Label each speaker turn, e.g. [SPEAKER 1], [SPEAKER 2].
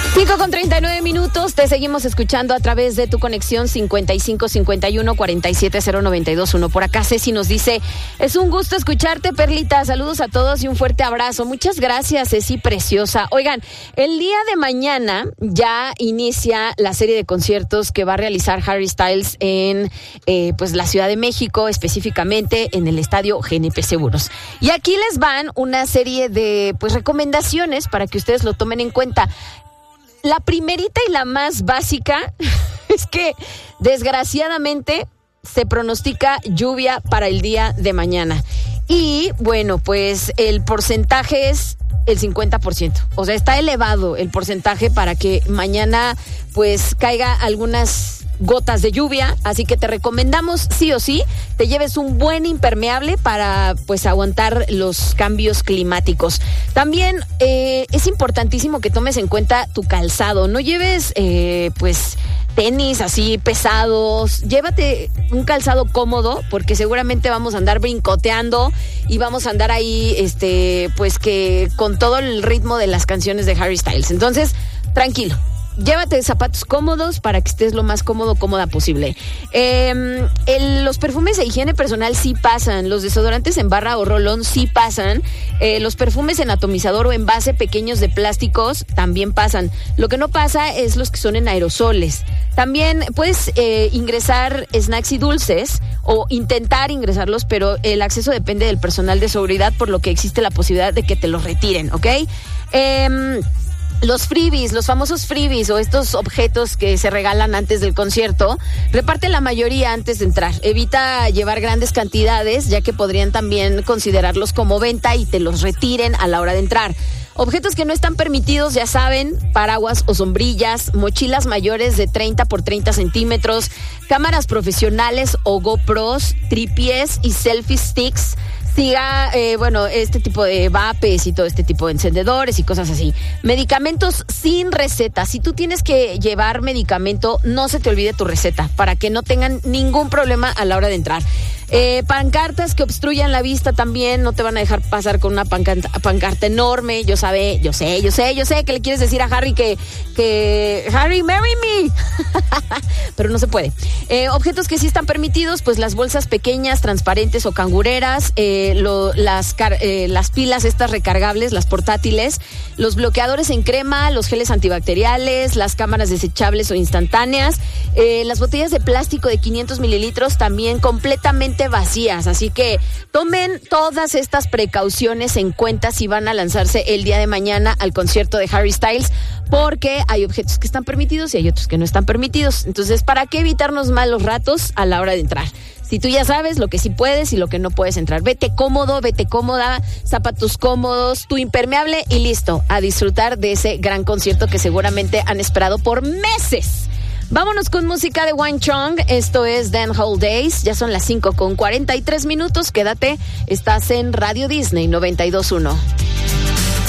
[SPEAKER 1] 5:39, te seguimos escuchando a través de tu conexión 5551-4709221. Por acá Ceci nos dice, es un gusto escucharte, Perlita, saludos a todos y un fuerte abrazo. Muchas gracias, Ceci, preciosa. Oigan, el día de mañana ya inicia la serie de conciertos que va a realizar Harry Styles en pues la Ciudad de México, específicamente en el estadio GNP Seguros. Y aquí les van una serie de pues recomendaciones para que ustedes lo tomen en cuenta. La primerita y la más básica es que desgraciadamente se pronostica lluvia para el día de mañana. Y bueno, pues el porcentaje es el 50%. O sea, está elevado el porcentaje para que mañana pues caiga algunas gotas de lluvia, así que te recomendamos sí o sí te lleves un buen impermeable para pues aguantar los cambios climáticos. También es importantísimo que tomes en cuenta tu calzado, no lleves pues tenis así pesados, llévate un calzado cómodo porque seguramente vamos a andar brincoteando y vamos a andar ahí pues que con todo el ritmo de las canciones de Harry Styles. Entonces, tranquilo. Llévate zapatos cómodos para que estés lo más cómoda posible. Los perfumes de higiene personal sí pasan. Los desodorantes en barra o rolón sí pasan. Los perfumes en atomizador o envase pequeños de plásticos también pasan. Lo que no pasa es los que son en aerosoles. También puedes ingresar snacks y dulces o intentar ingresarlos, pero el acceso depende del personal de seguridad, por lo que existe la posibilidad de que te los retiren, ¿ok? Los freebies, los famosos freebies o estos objetos que se regalan antes del concierto, reparte la mayoría antes de entrar. Evita llevar grandes cantidades, ya que podrían también considerarlos como venta y te los retiren a la hora de entrar. Objetos que no están permitidos, ya saben, paraguas o sombrillas, mochilas mayores de 30 por 30 centímetros, cámaras profesionales o GoPros, tripiés y selfie sticks. Siga, este tipo de vapes y todo este tipo de encendedores y cosas así. Medicamentos sin receta. Si tú tienes que llevar medicamento, no se te olvide tu receta para que no tengan ningún problema a la hora de entrar. Pancartas que obstruyan la vista también, no te van a dejar pasar con una pancarta enorme. Yo sé que le quieres decir a Harry que Harry, marry me. Pero no se puede. Objetos que sí están permitidos, pues las bolsas pequeñas, transparentes o cangureras, las pilas estas recargables, las portátiles, los bloqueadores en crema, los geles antibacteriales, las cámaras desechables o instantáneas, las botellas de plástico de 500 mililitros también completamente vacías, así que tomen todas estas precauciones en cuenta si van a lanzarse el día de mañana al concierto de Harry Styles, porque hay objetos que están permitidos y hay otros que no están permitidos. Entonces, ¿para qué evitarnos malos ratos a la hora de entrar? Si tú ya sabes lo que sí puedes y lo que no puedes entrar, vete cómodo, vete cómoda, zapatos cómodos, tu impermeable y listo, a disfrutar de ese gran concierto que seguramente han esperado por meses. Vámonos con música de Wang Chung. Esto es Dan Whole Days. Ya son las 5:43. Quédate, estás en Radio Disney 92.1.